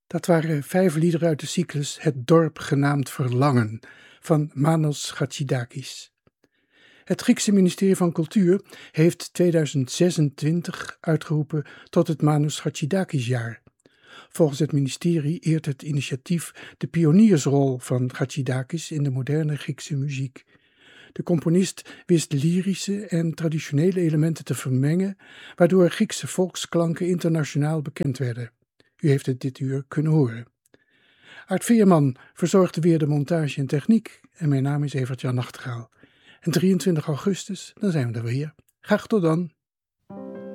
Dat waren 5 liederen uit de cyclus Het dorp genaamd Verlangen van Manos Chatsidakis. Het Griekse ministerie van Cultuur heeft 2026 uitgeroepen tot het Manos Chatsidakis-jaar. Volgens het ministerie eert het initiatief de pioniersrol van Chatsidakis in de moderne Griekse muziek. De componist wist lyrische en traditionele elementen te vermengen, waardoor Griekse volksklanken internationaal bekend werden. U heeft het dit uur kunnen horen. Aart Veerman verzorgde weer de montage en techniek en mijn naam is Evert-Jan Nachtegaal. En 23 augustus, dan zijn we er weer. Graag tot dan.